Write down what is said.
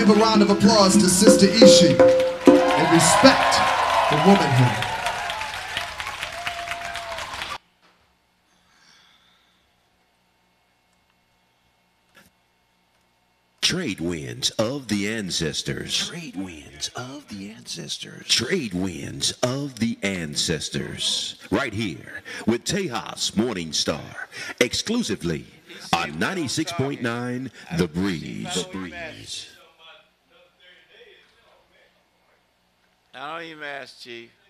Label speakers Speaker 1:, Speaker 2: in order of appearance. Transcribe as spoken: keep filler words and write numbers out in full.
Speaker 1: give a round of applause to Sister Ishi in respect for womanhood.
Speaker 2: Trade winds of the ancestors.
Speaker 3: Trade winds of the ancestors.
Speaker 2: Trade winds of the ancestors. Right here with Tejas Morningstar. Exclusively on ninety-six point nine The Breeze.
Speaker 3: The Breeze.
Speaker 4: I don't even ask, Chief.